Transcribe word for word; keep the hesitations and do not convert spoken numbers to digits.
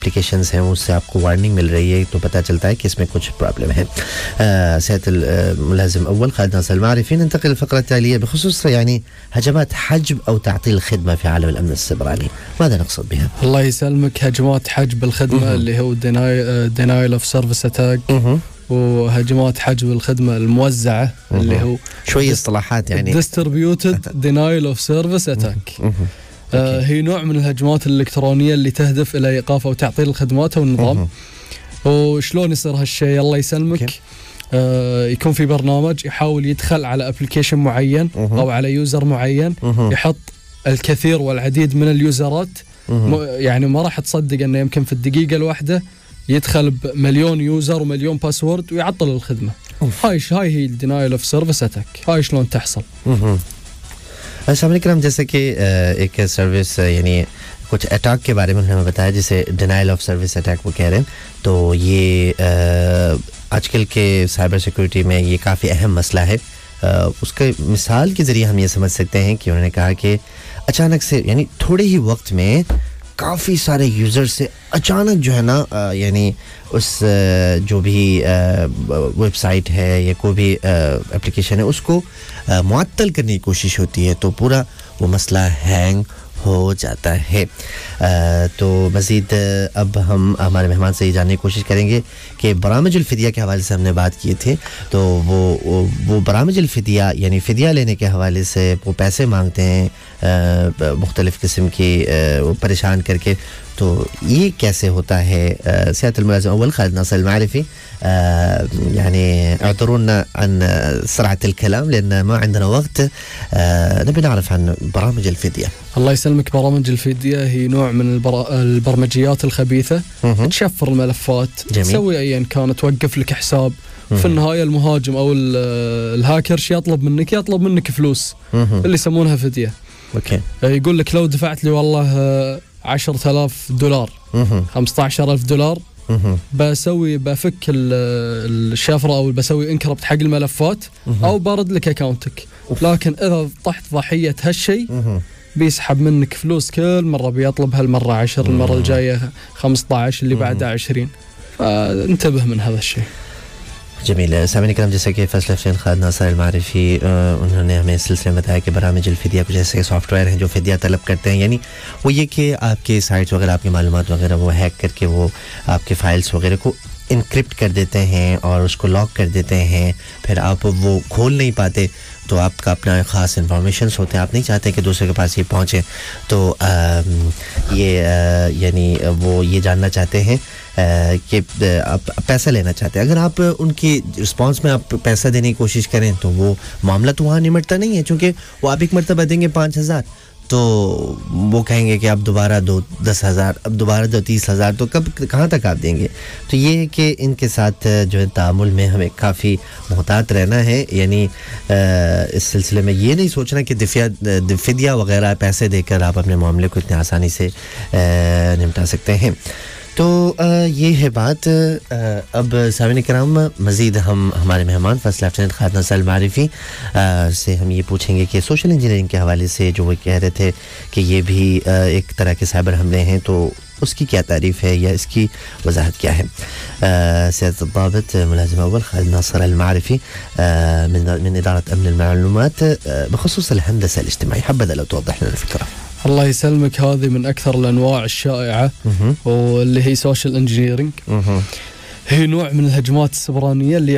Applications हैं उससे आपको वार्निंग मिल रही है तो पता चलता है कि इसमें कुछ प्रॉब्लम है. سيادة الملازم أول خالد ناصر المعرفي. ننتقل للفقرة التالية بخصوص يعني هجمات حجب أو تعطيل الخدمة في عالم الأمن السيبراني. ماذا نقصد بها؟ الله يسلمك. هجمات حجب الخدمة اللي هو denial of service attack وهجمات حجب الخدمة الموزعة اللي هو شوية اصطلاحات يعني distributed denial of service attack. آه هي نوع من الهجمات الإلكترونية اللي تهدف إلى إيقاف أو تعطيل الخدمات أو النظام. وشلون يصير هالشيء؟ الله يسلمك. آه يكون في برنامج يحاول يدخل على أبليكيشن معين أو على يوزر معين، يحط الكثير والعديد من اليوزرات، يعني ما راح تصدق أنه يمكن في الدقيقة الواحدة يدخل بمليون يوزر ومليون باسورد ويعطل الخدمة. هاي هاي هي الدينايل اوف سيرفيس اتاك. هاي شلون تحصل؟ अस्सलाम वालेकुम. जैसे कि एक सर्विस यानी कुछ अटैक के बारे में उन्होंने बताया जिसे डिनाइल ऑफ सर्विस अटैक वो कह रहे हैं, तो ये आजकल के साइबर सिक्योरिटी में ये काफ़ी अहम मसला है. उसके मिसाल के ज़रिए हम ये समझ सकते हैं कि उन्होंने कहा कि अचानक से यानी थोड़े ही वक्त में काफ़ी सारे यूज़र से अचानक जो है ना यानी उस जो भी वेबसाइट है या कोई भी एप्लीकेशन है उसको मुअत्तल करने की कोशिश होती है, तो पूरा वो मसला हैंग हो जाता है. तो मज़ीद अब हम हमारे मेहमान से ये जानने की कोशिश करेंगे कि बरामजुल फ़िदिया के हवाले से हमने बात की थी, तो वो वो बरामजुल फ़िदिया यानी फ़िदिया लेने के हवाले से वो पैसे मांगते हैं मुख्तलिफ़ किस्म की परेशान करके, तो ये कैसे होता है? سيادة الملازم أول خالد ناصر المعرفي. يعني اعذرونا عن سرعة الكلام لأن ما عندنا وقت. نبي نعرف عن برامج الفدية. الله يسلمك. برامج الفدية هي نوع من البر... البرمجيات الخبيثة تشفر الملفات، جميل. تسوي أيا كان، توقف لك حساب. في النهاية المهاجم أو الهاكر يطلب منك يطلب منك فلوس اللي يسمونها فدية. أوكي. يقول لك لو دفعت لي والله عشرة آلاف دولار خمسة عشر ألف دولار بسوي بفك الشفرة أو بسوي انكربت حق الملفات أو برد لك أكاونتك. لكن إذا طحت ضحية هالشيء بيسحب منك فلوس كل مرة، بيطلب هالمرة عشر، المرة الجاية خمسة عشر، اللي بعدها عشرين. فانتبه من هذا الشيء. जमील. सामने करम जैसे कि फैसला अफसर खालिद नासिर अलमारिफी उन्होंने हमें इस सिलसिले में बताया कि बरामज अलफिदिया कुछ ऐसे सॉफ्टवेयर हैं जो फिदिया तलब करते हैं, यानी वो ये कि आपके साइट्स वगैरह आपकी मालूमात वगैरह वो हैक करके वो आपके फाइल्स वगैरह को इनक्रिप्ट कर देते हैं और उसको लॉक कर देते हैं, फिर आप वो खोल नहीं पाते, तो आपका अपना ख़ास इन्फॉर्मेशंस होते हैं, आप नहीं चाहते कि दूसरे के पास ये पहुँचे, तो आ, ये यानी वो ये जानना चाहते हैं कि आप पैसा लेना चाहते हैं. अगर आप उनकी रिस्पांस में आप पैसा देने की कोशिश करें तो वो मामला तो वहाँ निमटता नहीं है, क्योंकि वो आप एक मरतबा देंगे पाँच हज़ार तो वो कहेंगे कि अब दोबारा दो दस हज़ार, अब दोबारा दो तीस हज़ार, तो कब कहाँ तक आप देंगे? तो ये है कि इनके साथ जो है तामुल में हमें काफ़ी मोहतात रहना है, यानी इस सिलसिले में ये नहीं सोचना कि दिफिया फिदिया वगैरह पैसे देकर आप अपने मामले को इतनी आसानी से निपटा सकते हैं. तो ये है बात. अब सामने कराम मज़ीद हम हमारे मेहमान फर्स्ट लेफ्टिनेंट खालिद नासिर अलमारिफी से हम ये पूछेंगे कि सोशल इंजीनियरिंग के हवाले से जो वो कह रहे थे कि ये भी एक तरह के साइबर हमले हैं, तो उसकी क्या तारीफ़ है या इसकी वजाहत क्या है? سيادة الضابط ملازم أول خالد ناصر المعرفي من من إدارة أمن المعلومات بخصوص الهندسة الاجتماعية، حبذا لو توضح لنا الفكرة. الله يسلمك. هذه من أكثر الأنواع الشائعة واللي هي سوشيال انجينيرينج. هي نوع من الهجمات السبرانية اللي